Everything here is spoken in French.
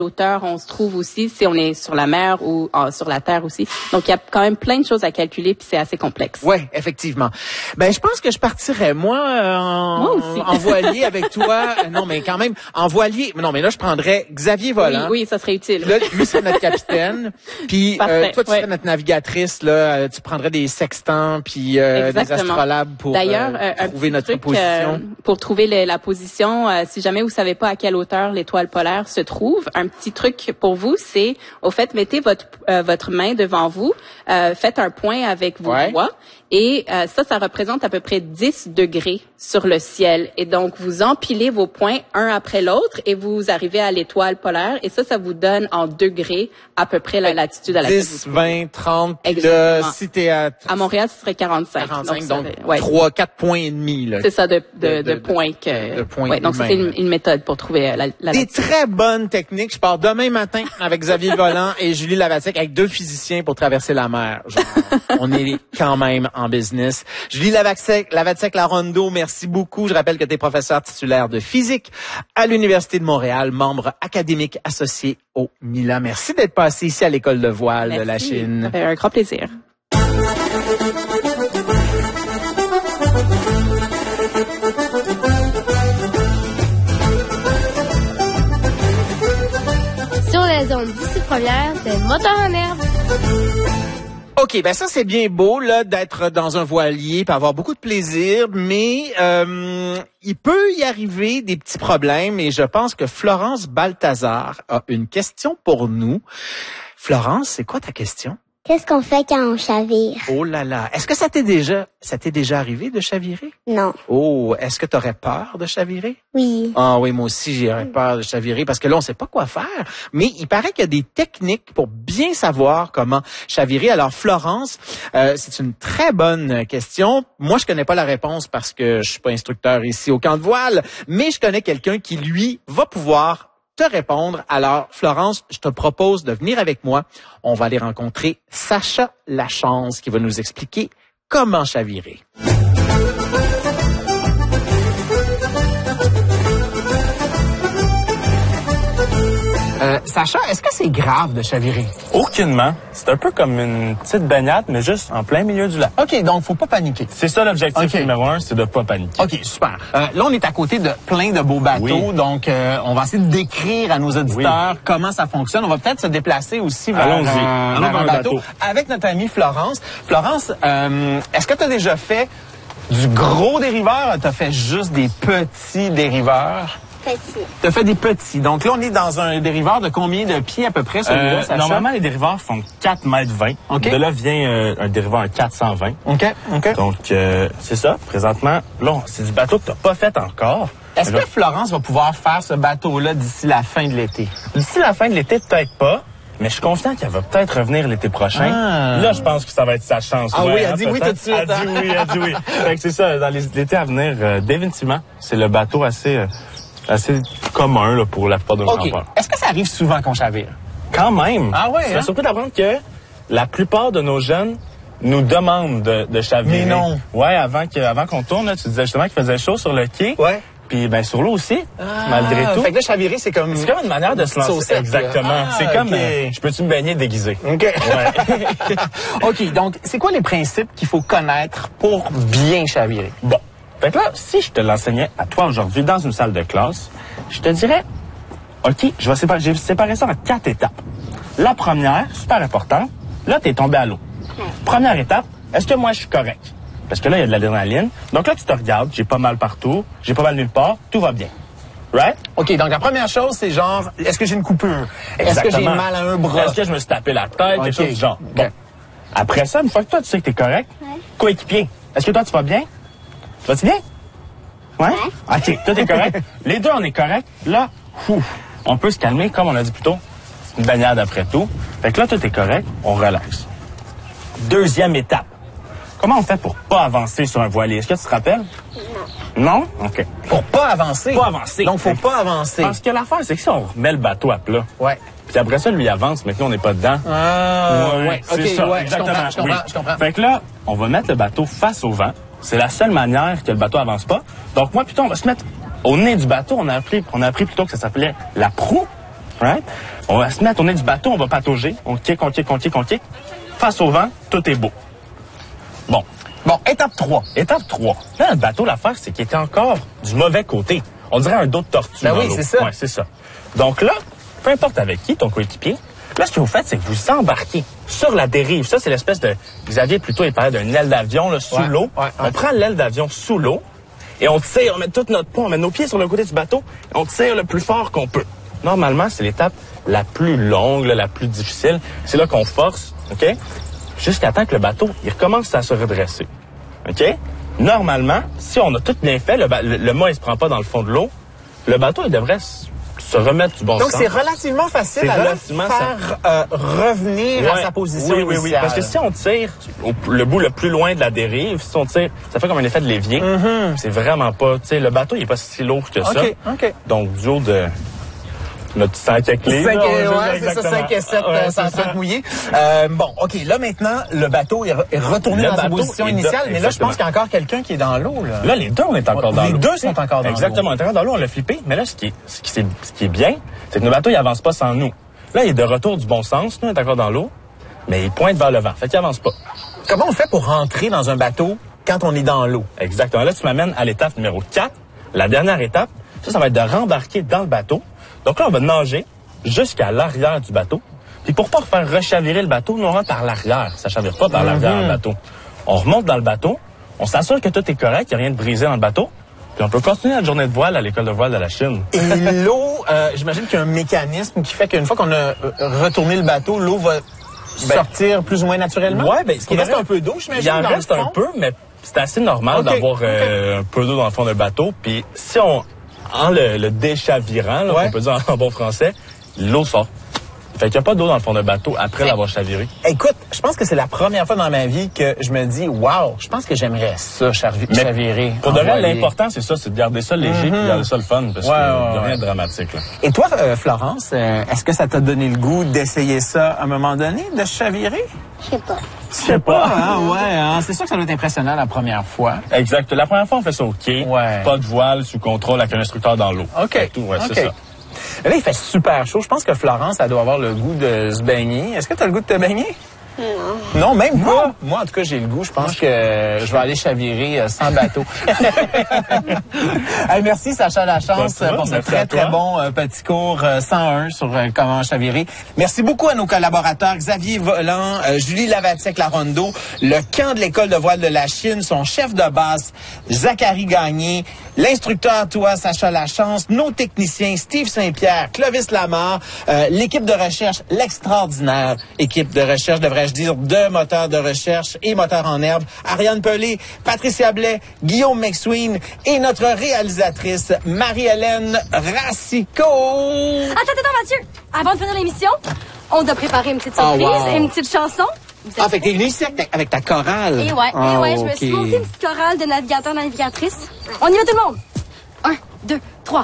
hauteur on se trouve aussi, si on est sur la mer ou sur la terre aussi. Donc, il y a quand même plein de choses à calculer, puis c'est assez complexe. Oui, effectivement. Ben, je pense que je partirais, moi en voilier avec toi. Non, mais quand même, en voilier. Non, mais là, je prendrais Xavier Volant. Oui, ça serait utile. Là, lui, c'est notre capitaine. Puis, toi, tu serais notre navigatrice, là. Tu prendrais des sextants, puis des astrolabes pour trouver notre position. Pour trouver la position, si jamais vous savez pas à quelle hauteur l'étoile polaire se trouve, un petit truc pour vous, c'est, au fait, mettez votre main devant vous, faites un point avec vos doigts, et ça représente à peu près 10 degrés sur le ciel. Et donc, vous empilez vos points un après l'autre, et vous arrivez à l'étoile polaire, et ça vous donne en degrés à peu près la latitude à laquelle 10, 20, 30, exactement. Si t'es à Montréal, ce serait 45. 45, donc 4 points et demi, là. C'est ça, de points que, donc ça, c'est une méthode pour trouver la des très bonnes techniques. Je pars demain matin avec Xavier Volant et Julie Lavatsek avec 2 physiciens pour traverser la mer. Genre, on est quand même en business. Julie Lavatsek-Larondo, merci beaucoup. Je rappelle que tu es professeur titulaire de physique à l'Université de Montréal, membre académique associé au MILA. Merci d'être passé ici à l'École de voile de la Chine. Ça fait un grand plaisir. Sur la zone d'ici première de Moteur en herbe. OK, ben ça c'est bien beau là d'être dans un voilier, puis avoir beaucoup de plaisir, mais il peut y arriver des petits problèmes et je pense que Florence Balthazar a une question pour nous. Florence, c'est quoi ta question? Qu'est-ce qu'on fait quand on chavire? Oh là là, est-ce que ça t'est déjà arrivé de chavirer? Non. Oh, est-ce que tu aurais peur de chavirer? Oui. Ah oui, moi aussi, j'aurais peur de chavirer parce que là, on sait pas quoi faire. Mais il paraît qu'il y a des techniques pour bien savoir comment chavirer. Alors, Florence, c'est une très bonne question. Moi, je connais pas la réponse parce que je suis pas instructeur ici au camp de voile, mais je connais quelqu'un qui, lui, va pouvoir te répondre. Alors, Florence, je te propose de venir avec moi. On va aller rencontrer Sacha Lachance qui va nous expliquer comment chavirer. Sacha, est-ce que c'est grave de chavirer? Aucunement. C'est un peu comme une petite baignade, mais juste en plein milieu du lac. OK, donc faut pas paniquer. C'est ça l'objectif numéro 1, c'est de pas paniquer. OK, super. Là, on est à côté de plein de beaux bateaux, donc on va essayer de décrire à nos auditeurs comment ça fonctionne. On va peut-être se déplacer aussi vers, un bateau avec notre amie Florence. Florence, est-ce que tu as déjà fait du gros dériveur ou tu as fait juste des petits dériveurs? Petit. Tu as fait des petits. Donc là, on est dans un dériveur de combien de pieds à peu près, celui-là, Sacha? Normalement, les dériveurs font 4,20 m. Okay. De là vient un dériveur à 420. OK. Donc, c'est ça. Présentement, là, c'est du bateau que tu n'as pas fait encore. Est-ce que Florence va pouvoir faire ce bateau-là d'ici la fin de l'été? D'ici la fin de l'été, peut-être pas. Mais je suis confiant qu'elle va peut-être revenir l'été prochain. Là, je pense que ça va être sa chance. Ah oui, elle dit oui tout de suite. Elle dit oui. Fait que c'est ça, dans l'été à venir, définitivement, c'est le bateau assez commun là, pour la plupart de nos campeurs. Est-ce que ça arrive souvent qu'on chavire? Quand même. Ah ouais, Je serais surpris d'apprendre que la plupart de nos jeunes nous demandent de chavirer. Mais non. Ouais, avant qu'on tourne, là, tu disais justement qu'il faisait chaud sur le quai. Ouais. Puis ben sur l'eau aussi, malgré tout. Fait que là, chavirer, c'est comme une manière de se lancer. Saucette, exactement. C'est comme je peux-tu me baigner déguisé. OK. Ouais. OK, donc c'est quoi les principes qu'il faut connaître pour bien chavirer? Bon. Fait que là, si je te l'enseignais à toi aujourd'hui dans une salle de classe, je te dirais, OK, j'ai séparé ça en 4 étapes. La première, super importante, là, t'es tombé à l'eau. Première étape, est-ce que moi, je suis correct? Parce que là, il y a de l'adrénaline. Donc là, tu te regardes, j'ai pas mal partout, j'ai pas mal nulle part, tout va bien. Right? OK, donc la première chose, c'est genre, est-ce que j'ai une coupure? Est-ce que j'ai mal à un bras? Est-ce que je me suis tapé la tête? Quelque chose du genre. Bon. Après ça, une fois que toi, tu sais que t'es correct, coéquipier, est-ce que toi, tu vas bien? Vas-tu bien? Ouais? OK, toi, t'es correct. Les deux, on est correct. Là, on peut se calmer, comme on l'a dit plus tôt. C'est une baignade après tout. Fait que là, toi, t'es correct, on relaxe. Deuxième étape. Comment on fait pour pas avancer sur un voilier? Est-ce que tu te rappelles? Non. Non? OK. Pour pas avancer? Pas avancer. Donc, faut pas avancer. Parce que l'affaire, c'est que si on remet le bateau à plat, puis après ça, lui avance, mais nous, on n'est pas dedans. C'est ça, exactement. Je comprends. Fait que là, on va mettre le bateau face au vent. C'est la seule manière que le bateau avance pas. Donc, moi, plutôt, on va se mettre au nez du bateau. On a appris plutôt que ça s'appelait la proue. Right? On va se mettre à tourner du bateau, on va patauger. On kick. Face au vent, tout est beau. Bon, étape 3. Étape 3. Là, notre bateau, l'affaire, c'est qu'il était encore du mauvais côté. On dirait un dos de tortue. Ben oui, c'est ça. Ouais, c'est ça. Donc là, peu importe avec qui, ton coéquipier, là, ce que vous faites, c'est que vous embarquez sur la dérive. Ça, c'est l'espèce de... Xavier, plutôt, il parlait d'une aile d'avion là, sous l'eau. Ouais. On prend l'aile d'avion sous l'eau et on tire, on met tout notre poids, on met nos pieds sur le côté du bateau et on tire le plus fort qu'on peut. Normalement, c'est l'étape la plus longue, là, la plus difficile. C'est là qu'on force, OK? Jusqu'à temps que le bateau, il recommence à se redresser. OK? Normalement, si on a tout bien fait, le mât, il se prend pas dans le fond de l'eau, le bateau, il devrait se remettre du bon sens. Donc, c'est relativement facile à le faire revenir à sa position initiale. Oui. Parce que si on tire le bout le plus loin de la dérive, si on tire, ça fait comme un effet de levier. C'est vraiment pas... Tu sais, le bateau, il est pas si lourd que ça. OK. Donc, du haut de... Notre 5 à clé. 5 c'est ça, 5 et 7 sans être mouillé. Bon, OK, là maintenant, le bateau est retourné dans sa position initiale, mais là, je pense qu'il y a encore quelqu'un qui est dans l'eau. Là, les deux, on est encore dans l'eau. Les deux sont encore dans l'eau. Exactement, on est encore dans l'eau, on l'a flippé, mais là, ce qui est bien, c'est que notre bateau, il avance pas sans nous. Là, il est de retour du bon sens, nous, on est encore dans l'eau, mais il pointe vers le vent, fait qu'il avance pas. Comment on fait pour rentrer dans un bateau quand on est dans l'eau? Exactement. Là, tu m'amènes à l'étape numéro 4. La dernière étape, ça va être de rembarquer dans le bateau. Donc là, on va nager jusqu'à l'arrière du bateau. Puis pour pas faire rechavirer le bateau, nous on rentre par l'arrière. Ça chavire pas par l'arrière du bateau. On remonte dans le bateau, on s'assure que tout est correct, qu'il n'y a rien de brisé dans le bateau. Puis on peut continuer notre journée de voile à l'école de voile de la Chine. Et l'eau, j'imagine qu'il y a un mécanisme qui fait qu'une fois qu'on a retourné le bateau, l'eau va sortir plus ou moins naturellement? Ouais, ben, il reste un peu d'eau, j'imagine. Il en reste un peu, mais c'est assez normal d'avoir un peu d'eau dans le fond d'un bateau. Puis si on... En le déchavirant, là, on peut dire en bon français, l'eau sort. Fait qu'il n'y a pas d'eau dans le fond d'un bateau après l'avoir chaviré. Écoute, je pense que c'est la première fois dans ma vie que je me dis, wow, je pense que j'aimerais ça, chavirer. Pour de vrai, l'important, c'est ça, c'est de garder ça léger et de garder ça le fun, parce qu'il n'y a rien de dramatique. Là. Et toi, Florence, est-ce que ça t'a donné le goût d'essayer ça à un moment donné, de chavirer? Je sais pas. Je sais pas, hein, c'est sûr que ça doit être impressionnant la première fois. Exact. La première fois, on fait ça au quai. Pas de voile, sous contrôle, avec un instructeur dans l'eau. OK. C'est ça. Là, il fait super chaud. Je pense que Florence, elle doit avoir le goût de se baigner. Est-ce que tu as le goût de te baigner? Non. Non, même pas. Moi, en tout cas, j'ai le goût. Je pense que je vais aller chavirer sans bateau. Hey, merci, Sacha Lachance, pour ce très bon petit cours 101 sur comment chavirer. Merci beaucoup à nos collaborateurs, Xavier Volant, Julie Lavatiec-Larondo, le camp de l'école de voile de la Chine, son chef de base, Zachary Gagné, l'instructeur, toi, Sacha Lachance, nos techniciens, Steve Saint-Pierre, Clovis Lamar, l'équipe de recherche, l'extraordinaire équipe de recherche, devrais-je dire, de moteurs de recherche et moteurs en herbe, Ariane Pelé, Patricia Blais, Guillaume McSween et notre réalisatrice, Marie-Hélène Racicot. Attends, Mathieu. Avant de finir l'émission, on doit préparer une petite surprise et une petite chanson. Fait que t'es venu ici avec ta chorale. Et ouais, je me suis monté une petite chorale de navigateurs, navigatrices. On y va tout le monde. 1, 2,